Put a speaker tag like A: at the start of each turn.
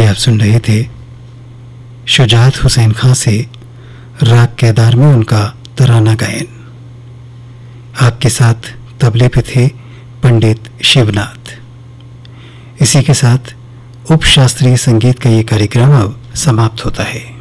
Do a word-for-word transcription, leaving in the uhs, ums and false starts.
A: आप सुन रहे थे शुजात हुसैन खां से राग केदार में उनका तराना गायन। आपके साथ तबले पे थे पंडित शिवनाथ। इसी के साथ उपशास्त्रीय संगीत का ये कार्यक्रम अब समाप्त होता है।